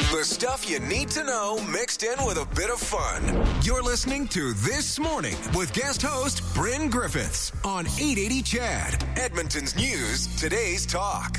The stuff you need to know mixed in with a bit of fun. You're listening to This Morning with guest host Bryn Griffiths on 880 CHAD, Edmonton's News, Today's Talk.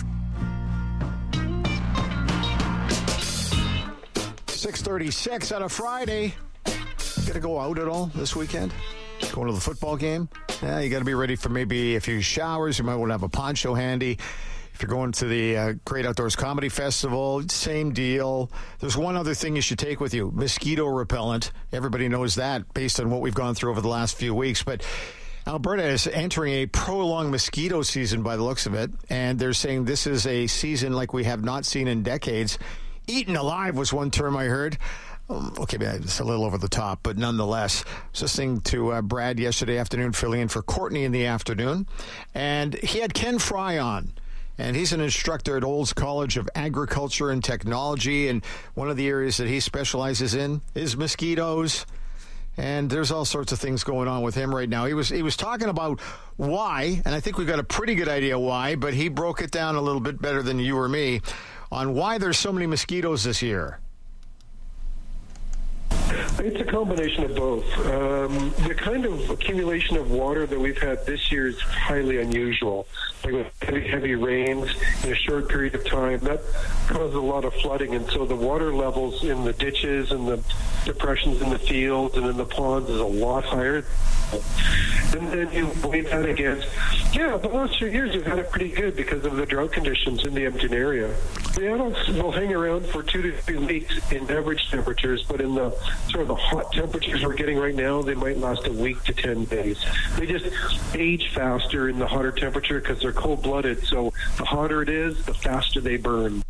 6:36 on a Friday. Got to go out at all this weekend? Going to the football game? Yeah, you got to be ready for maybe a few showers. You might want to have a poncho handy. If you're going to the Great Outdoors Comedy Festival, same deal. There's one other thing you should take with you, mosquito repellent. Everybody knows that based on what we've gone through over the last few weeks. But Alberta is entering a prolonged mosquito season by the looks of it, and they're saying this is a season like we have not seen in decades. Eaten alive was one term I heard. Okay, it's a little over the top, but nonetheless. I was listening to Brad yesterday afternoon, filling in for Courtney in the afternoon, and he had Ken Fry on. And he's an instructor at Olds College of Agriculture and Technology, and one of the areas that he specializes in is mosquitoes. And there's all sorts of things going on with him right now. He was talking about why, and I think we've got a pretty good idea why, but he broke it down a little bit better than you or me on why there's so many mosquitoes this year. It's a combination of both. The kind of accumulation of water that we've had this year is highly unusual. Like with heavy rains in a short period of time, that causes a lot of flooding, and so the water levels in the ditches and the depressions in the fields and in the ponds is a lot higher. And then you weigh that against, the last few years we've had it pretty good because of the drought conditions in the Edmonton area. The adults will hang around for 2 to 3 weeks in average temperatures, but in the sort of the hot temperatures we're getting right now, they might last a week to 10 days. They just age faster in the hotter temperature because they're cold-blooded, so the hotter it is, the faster they burn.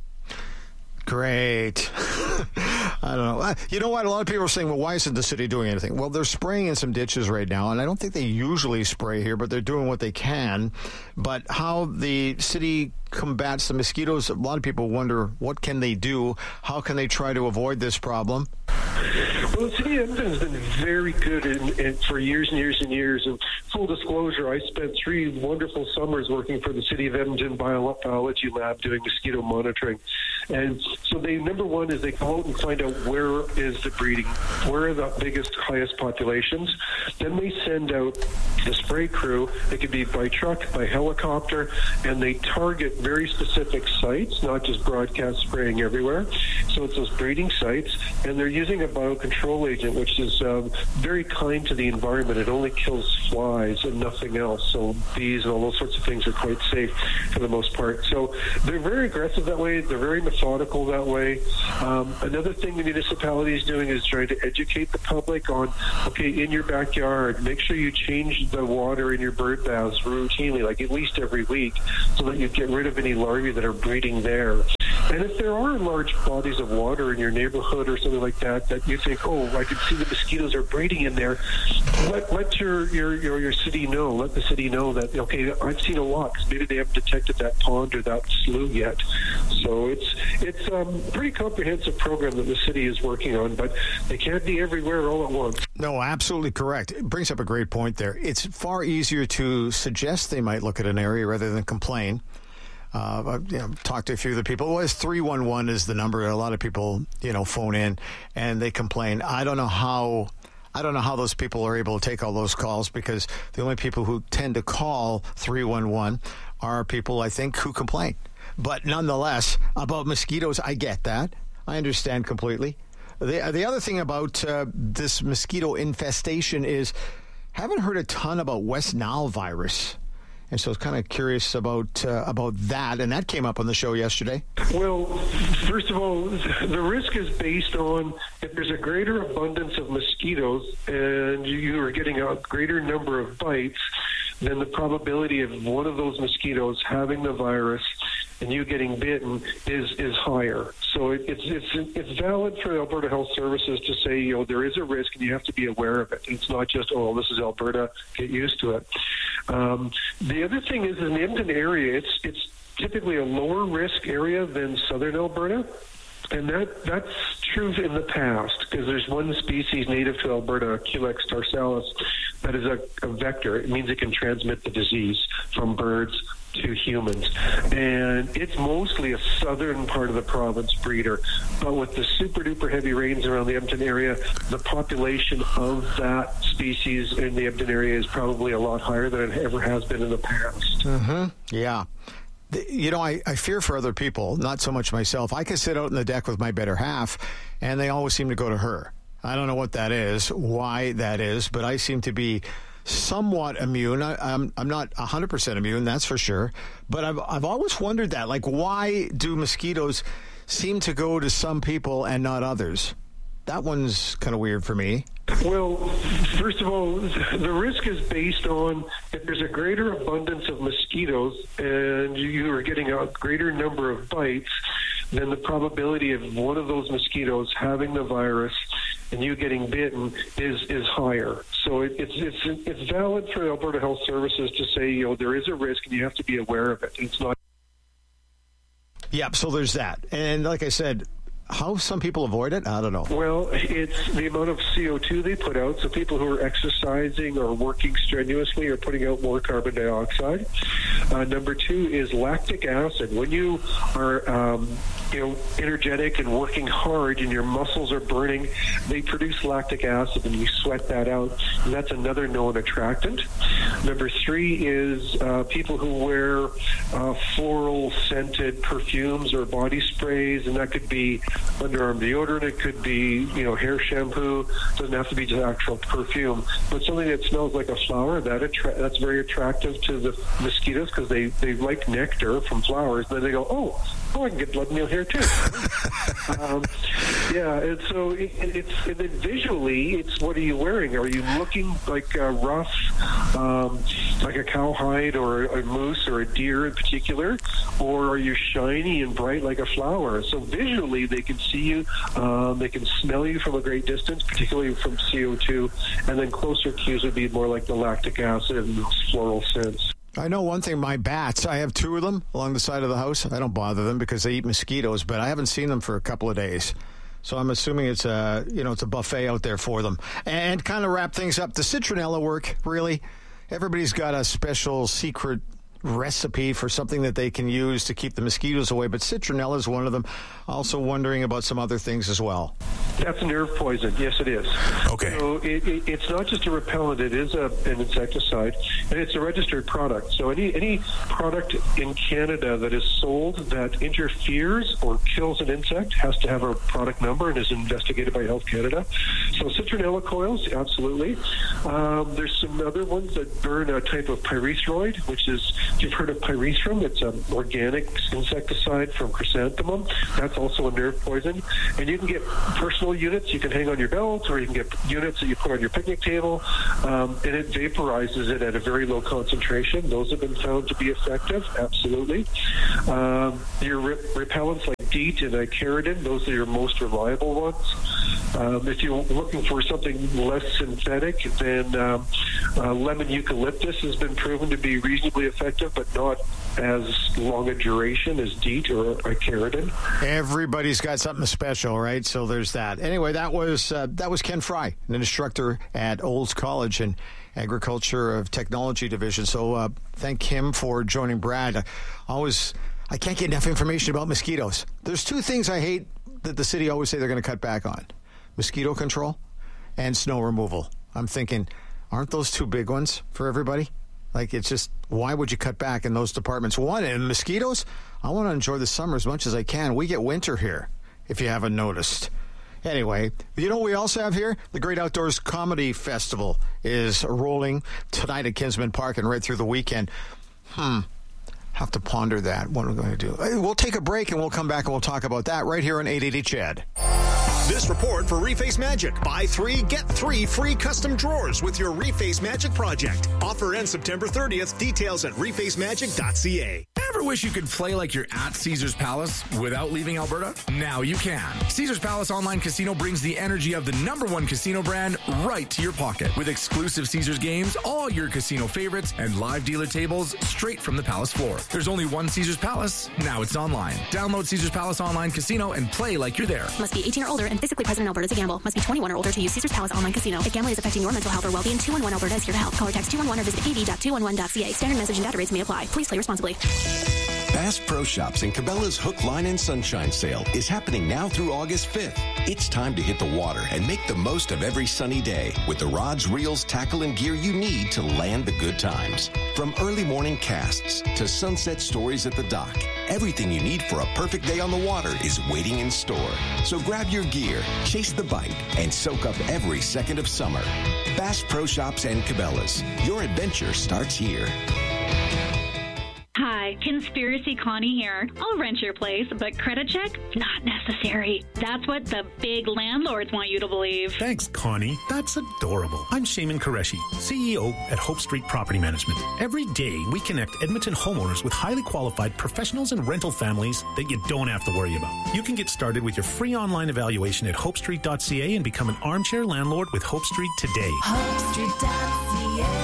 Great. I don't know. You know what? A lot of people are saying, well, why isn't the city doing anything? Well, they're spraying in some ditches right now, and I don't think they usually spray here, but they're doing what they can. But how the city combats the mosquitoes, a lot of people wonder, what can they do? How can they try to avoid this problem? Well, the city of Edmonton has been very good for years and years and years. And full disclosure, I spent 3 wonderful summers working for the city of Edmonton biology lab doing mosquito monitoring. And so number one is they go out and find out where is the breeding, where are the biggest, highest populations. Then they send out the spray crew. It could be by truck, by helicopter, and they target very specific sites, not just broadcast spraying everywhere. So it's those breeding sites, and they're using a biocontrol agent, which is very kind to the environment. It only kills flies and nothing else. So bees and all those sorts of things are quite safe for the most part. So they're very aggressive that way. They're very methodical that way. Another thing the municipality is doing is trying to educate the public on, okay, in your backyard, make sure you change the water in your bird baths routinely, like at least every week, so that you get rid of any larvae that are breeding there. And if there are large bodies of water in your neighborhood or something like that, that you think, oh, I can see the mosquitoes are breeding in there, let your city know. Let the city know that, okay, I've seen a lot, because maybe they haven't detected that pond or that slough yet. So it's a pretty comprehensive program that the city is working on, but they can't be everywhere all at once. No, absolutely correct. It brings up a great point there. It's far easier to suggest they might look at an area rather than complain. Talk to a few of the people. Well, 311 is the number. A lot of people, phone in and they complain. I don't know how those people are able to take all those calls, because the only people who tend to call 311 are people, I think, who complain. But nonetheless, about mosquitoes, I get that. I understand completely. The other thing about this mosquito infestation is, haven't heard a ton about West Nile virus. And so I was kind of curious about that, and that came up on the show yesterday. Well, first of all, the risk is based on if there's a greater abundance of mosquitoes and you are getting a greater number of bites, then the probability of one of those mosquitoes having the virus and you getting bitten is higher. So it's valid for Alberta Health Services to say, there is a risk and you have to be aware of it. It's not just, this is Alberta, get used to it. The other thing is, in the Edmonton area, it's typically a lower risk area than southern Alberta. And that's true in the past, because there's one species native to Alberta, Culex tarsalis, that is a vector. It means it can transmit the disease from birds to humans. And it's mostly a southern part of the province breeder. But with the super duper heavy rains around the Edmonton area, the population of that species in the Edmonton area is probably a lot higher than it ever has been in the past. Mm-hmm. Yeah. You know, I fear for other people, not so much myself. I can sit out on the deck with my better half, and they always seem to go to her. I don't know what that is, why that is, but I seem to be somewhat immune. I'm not 100% immune, that's for sure. But I've always wondered that, like, why do mosquitoes seem to go to some people and not others? That one's kind of weird for me. Well, first of all, the risk is based on if there's a greater abundance of mosquitoes and you are getting a greater number of bites, then the probability of one of those mosquitoes having the virus and you getting bitten is higher. So it's valid for Alberta Health Services to say, you know, there is a risk and you have to be aware of it. It's not. Yep, so there's that. And like I said, how some people avoid it, I don't know. Well, it's the amount of CO2 they put out. So people who are exercising or working strenuously are putting out more carbon dioxide. Number two is lactic acid. When you are energetic and working hard and your muscles are burning, they produce lactic acid and you sweat that out. And that's another known attractant. Number three is people who wear floral scented perfumes or body sprays, and that could be underarm deodorant, it could be, hair shampoo. It doesn't have to be just actual perfume, but something that smells like a flower, that's very attractive to the mosquitoes because they like nectar from flowers. Then they go, oh, I can get blood meal here too. And so and then visually, it's what are you wearing? Are you looking like rough, like a cowhide or a moose or a deer in particular, or are you shiny and bright like a flower? So visually, they can see you, they can smell you from a great distance, particularly from CO2, and then closer cues would be more like the lactic acid and those floral scents. I know one thing, my bats, I have 2 of them along the side of the house. I don't bother them because they eat mosquitoes, but I haven't seen them for a couple of days. So I'm assuming it's a buffet out there for them. And kind of wrap things up, the citronella work, really? Everybody's got a special secret recipe for something that they can use to keep the mosquitoes away, but citronella is one of them. Also wondering about some other things as well. That's a nerve poison. Yes, it is. Okay. So it's not just a repellent. It is an insecticide, and it's a registered product. So any product in Canada that is sold that interferes or kills an insect has to have a product number and is investigated by Health Canada. So citronella coils, absolutely. There's some other ones that burn a type of pyrethroid, which is, if you've heard of pyrethrum, it's an organic insecticide from chrysanthemum. That's also a nerve poison. And you can get personal units you can hang on your belt, or you can get units that you put on your picnic table, and it vaporizes it at a very low concentration. Those have been found to be effective, absolutely. Your repellents like DEET and Icaridin, those are your most reliable ones. If you're looking for something less synthetic, then lemon eucalyptus has been proven to be reasonably effective, but not as long a duration as DEET or Icaridin. Everybody's got something special, right? So there's that. Anyway, that was Ken Fry, an instructor at Olds College in Agriculture of Technology Division. So thank him for joining Brad. I can't get enough information about mosquitoes. There's 2 things I hate that the city always say they're going to cut back on: mosquito control and snow removal. I'm thinking, aren't those 2 big ones for everybody? Like, it's just, why would you cut back in those departments? One, and mosquitoes, I want to enjoy the summer as much as I can. We get winter here, if you haven't noticed. Anyway, you know what we also have here? The Great Outdoors Comedy Festival is rolling tonight at Kinsman Park and right through the weekend. Have to ponder that. What are we going to do? We'll take a break and we'll come back and we'll talk about that right here on 880 Chad. This report for Reface Magic. Buy 3, get 3 free custom drawers with your Reface Magic project. Offer ends September 30th. Details at refacemagic.ca. Ever wish you could play like you're at Caesars Palace without leaving Alberta? Now you can. Caesars Palace Online Casino brings the energy of the #1 casino brand right to your pocket. With exclusive Caesars games, all your casino favorites, and live dealer tables straight from the Palace floor. There's only one Caesars Palace. Now it's online. Download Caesars Palace Online Casino and play like you're there. Must be 18 or older and physically present in Alberta to gamble. Must be 21 or older to use Caesars Palace Online Casino. If gambling is affecting your mental health or well-being, 211 Alberta is here to help. Call or text 211 or visit kv.211.ca. Standard message and data rates may apply. Please play responsibly. Bass Pro Shops and Cabela's Hook, Line, and Sunshine sale is happening now through August 5th. It's time to hit the water and make the most of every sunny day with the rods, reels, tackle, and gear you need to land the good times. From early morning casts to sunset stories at the dock, everything you need for a perfect day on the water is waiting in store. So grab your gear, chase the bite, and soak up every second of summer. Bass Pro Shops and Cabela's. Your adventure starts here. Hi, Conspiracy Connie here. I'll rent your place, but credit check? Not necessary. That's what the big landlords want you to believe. Thanks, Connie. That's adorable. I'm Shaman Qureshi, CEO at Hope Street Property Management. Every day, we connect Edmonton homeowners with highly qualified professionals and rental families that you don't have to worry about. You can get started with your free online evaluation at hopestreet.ca and become an armchair landlord with Hope Street today. hopestreet.ca.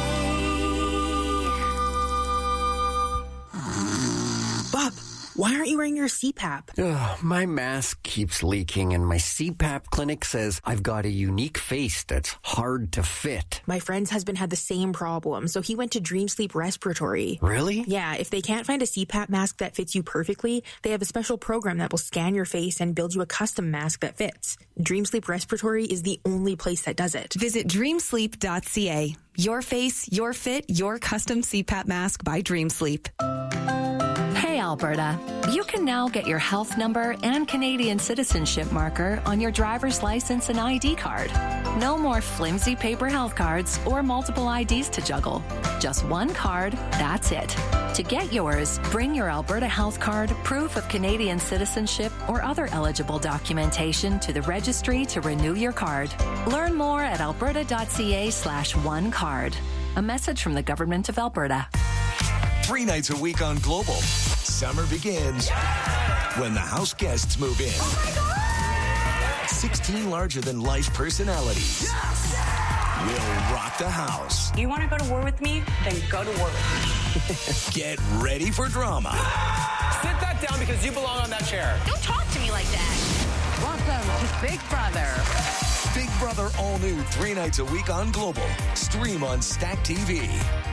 Bob, why aren't you wearing your CPAP? My mask keeps leaking and my CPAP clinic says I've got a unique face that's hard to fit. My friend's husband had the same problem, so he went to Dream Sleep Respiratory. Really? Yeah, if they can't find a CPAP mask that fits you perfectly, they have a special program that will scan your face and build you a custom mask that fits. Dream Sleep Respiratory is the only place that does it. Visit dreamsleep.ca. Your face, your fit, your custom CPAP mask by Dream Sleep. Hey, Alberta. You can now get your health number and Canadian citizenship marker on your driver's license and ID card. No more flimsy paper health cards or multiple IDs to juggle. Just one card, that's it. To get yours, bring your Alberta health card, proof of Canadian citizenship, or other eligible documentation to the registry to renew your card. Learn more at alberta.ca/onecard. A message from the Government of Alberta. 3 nights a week on Global. Summer begins when the house guests move in. 16 larger-than-life personalities will rock the house. You want to go to war with me? Then go to war with me. Get ready for drama. Sit that down because you belong on that chair. Don't talk to me like that. Welcome to Big Brother. Big Brother all new 3 nights a week on Global. Stream on Stack TV.